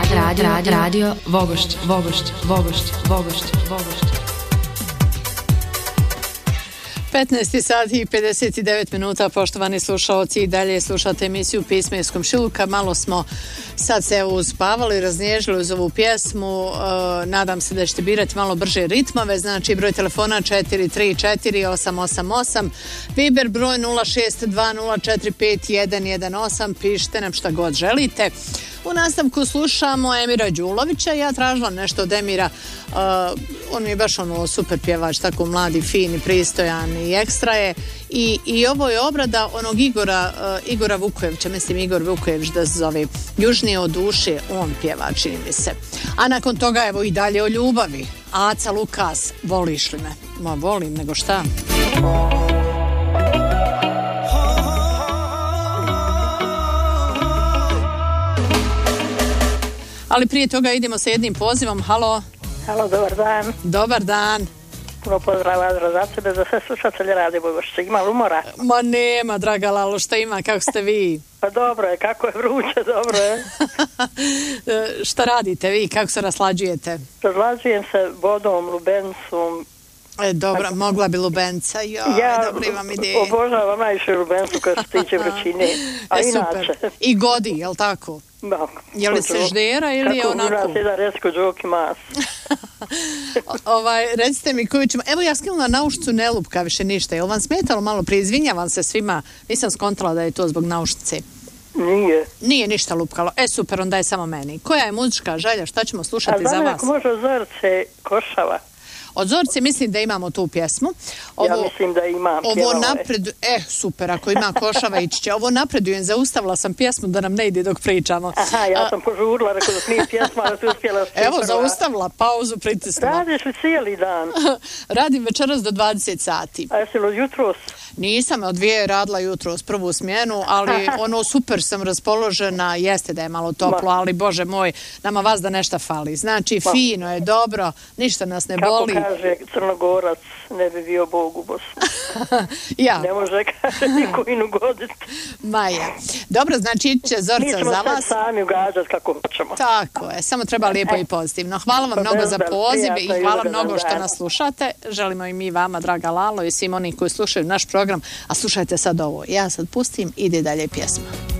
Radio Vogošć. 15 sati i 59 minuta, poštovani slušalci, i dalje slušate emisiju Pisma iz komšiluka. Malo smo sad se uspavali, raznježili uz ovu pjesmu. Nadam se da ćete birati malo brže ritmove. Znači broj telefona 434-888, Viber broj 062-045-118. Pišite nam šta god želite. U nastavku slušamo Emira Đulovića. Ja tražila nešto od Emira. On je baš super pjevač, tako mladi, fini, pristojan i ekstra je. I ovo je obrada onog Igora Vukojevića, mislim Igor Vukojević da se zove, Južnije od duše, on pjeva, čini mi se. A nakon toga evo i dalje o ljubavi. Aca Lukas, voliš li me? Ma volim, nego šta? Ali prije toga idemo sa jednim pozivom. Halo, dobar dan. Dobar dan. Puno pozdrava za sebe, za sve slušatelje Radi Vogošće. Ima li umora? Ma nema, draga Lalo, šta ima, kako ste vi? Pa dobro je, kako je vruće, dobro je. Šta radite vi, kako se raslađujete? Razlađujem se vodom, lubencom. Dobro, mogla bi lubenca, dobro imam ideje. Ja obožavam najviše lubencu koja se tiče vrućine, a inače. Super. I godi, jel tako? Da. Je li se ždera ili je onako? Kako u nas jedan resko džok i mas. Recite mi koju ćemo. Evo ja skinula naušnicu, ne lupka više ništa. Je li vam smetalo malo prije? Izvinjavam se svima. Nisam skontala da je to zbog naušnice. Nije ništa lupkalo. Super, onda je samo meni. Koja je muzička želja? Šta ćemo slušati za vas? Ako može Zorce Košava. Od Zorce mislim da imamo tu pjesmu. Ja mislim da imam. Ovo super, ako ima Košava ići će. Ovo napredujem, zaustavila sam pjesmu da nam ne ide dok pričamo. Aha, ja sam požurila, rekao da smije pjesma, ali tu uspjela. Evo, zaustavila, pauzu pritisnula. Radiš li cijeli dan? Radim večeras do 20 sati. A jesi li od jutros? Nisam, od 2 radila jutros prvu smjenu, ali super sam raspoložena, jeste da je malo toplo, ali Bože moj, nama vas da nešto fali. Znači, fino je, dobro, ništa nas ne boli. Kako kaže Crnogorac, ne bi bio Bog u Bosnu. Ja. Ne može, kaže, niko inu goditi. Maja. Dobro, znači iće Zorca za vas. Mi ćemo sami ugađati kako hoćemo. Tako je, samo treba lijepo i pozitivno. Hvala vam mnogo za poziv i hvala mnogo što nas slušate. Želimo i mi vama, draga Lalo, i svim oni koji slušaju naš program. A slušajte sad ovo. Ja sad pustim, ide dalje pjesma.